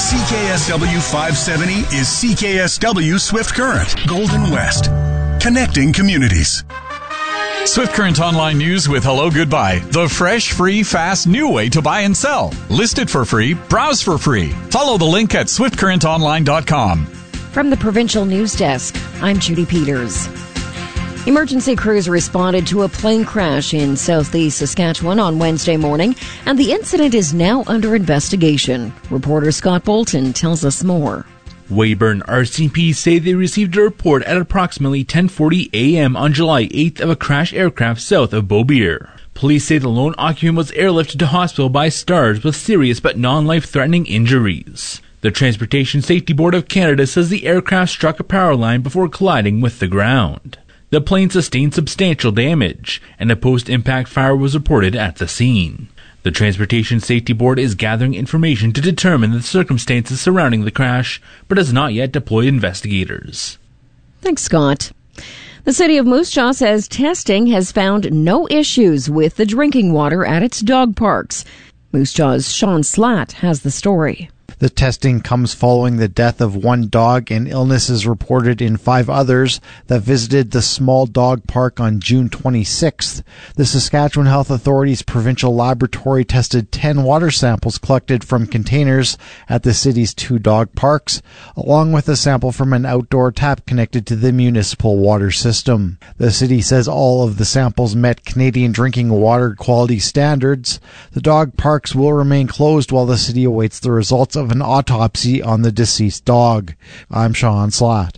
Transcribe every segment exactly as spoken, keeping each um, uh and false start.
C K S W five seventy is C K S W Swift Current, Golden West. Connecting communities. Swift Current Online News with Hello Goodbye. The fresh, free, fast, new way to buy and sell. List it for free. Browse for free. Follow the link at swift current online dot com. From the Provincial News Desk, I'm Judy Peters. Emergency crews responded to a plane crash in southeast Saskatchewan on Wednesday morning, and the incident is now under investigation. Reporter Scott Bolton tells us more. Weyburn R C M P say they received a report at approximately ten forty a.m. on July eighth of a crashed aircraft south of Beaubeer. Police say the lone occupant was airlifted to hospital by STARS with serious but non-life-threatening injuries. The Transportation Safety Board of Canada says the aircraft struck a power line before colliding with the ground. The plane sustained substantial damage, and a post-impact fire was reported at the scene. The Transportation Safety Board is gathering information to determine the circumstances surrounding the crash, but has not yet deployed investigators. Thanks, Scott. The City of Moose Jaw says testing has found no issues with the drinking water at its dog parks. Moose Jaw's Sean Slatt has the story. The testing comes following the death of one dog and illnesses reported in five others that visited the small dog park on June twenty-sixth. The Saskatchewan Health Authority's provincial laboratory tested ten water samples collected from containers at the city's two dog parks, along with a sample from an outdoor tap connected to the municipal water system. The city says all of the samples met Canadian drinking water quality standards. The dog parks will remain closed while the city awaits the results of an autopsy on the deceased dog. I'm Sean Slatt.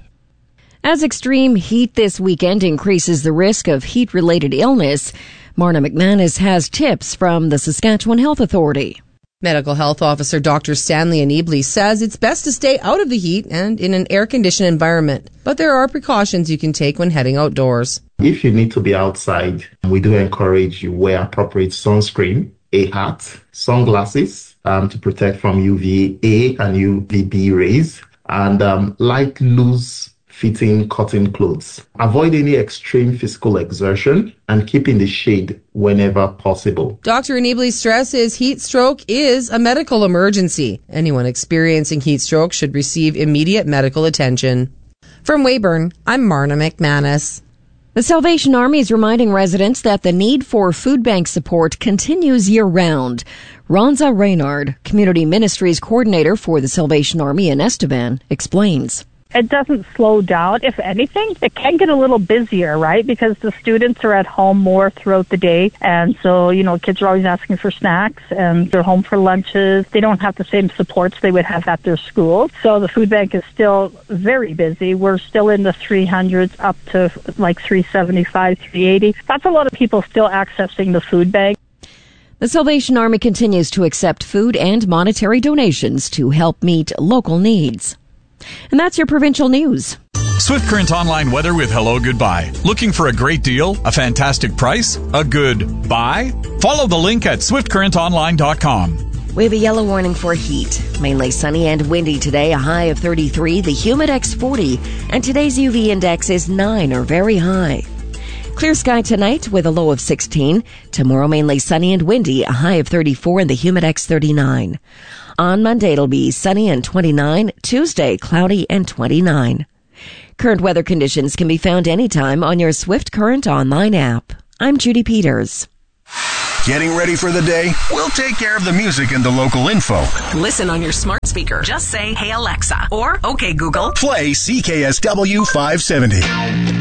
As extreme heat this weekend increases the risk of heat-related illness, Marna McManus has tips from the Saskatchewan Health Authority. Medical Health Officer Doctor Stanley Anibli says it's best to stay out of the heat and in an air-conditioned environment, but there are precautions you can take when heading outdoors. If you need to be outside, we do encourage you wear appropriate sunscreen, a hat, sunglasses, Um, to protect from U V A and U V B rays, and um, light, loose-fitting cotton clothes. Avoid any extreme physical exertion and keep in the shade whenever possible. Doctor Anibli stresses heat stroke is a medical emergency. Anyone experiencing heat stroke should receive immediate medical attention. From Weyburn, I'm Marna McManus. The Salvation Army is reminding residents that the need for food bank support continues year-round. Ronza Reynard, Community Ministries Coordinator for the Salvation Army in Estevan, explains. It doesn't slow down. If anything, it can get a little busier, right? Because the students are at home more throughout the day. And so, you know, kids are always asking for snacks and they're home for lunches. They don't have the same supports they would have at their school. So the food bank is still very busy. We're still in the three hundreds up to like three seventy-five, three eighty. That's a lot of people still accessing the food bank. The Salvation Army continues to accept food and monetary donations to help meet local needs. And that's your provincial news. Swift Current Online weather with Hello Goodbye. Looking for a great deal, a fantastic price, a good buy? Follow the link at swift current online dot com. We have a yellow warning for heat. Mainly sunny and windy today, a high of thirty-three, the Humidex forty, and today's U V index is nine or very high. Clear sky tonight with a low of sixteen. Tomorrow mainly sunny and windy, a high of thirty-four and the Humidex thirty-nine. On Monday it'll be sunny and twenty-nine. Tuesday cloudy and twenty-nine. Current weather conditions can be found anytime on your Swift Current online app. I'm Judy Peters. Getting ready for the day? We'll take care of the music and the local info. Listen on your smart speaker. Just say, "Hey Alexa," or "Okay Google." Play C K S W five seventy.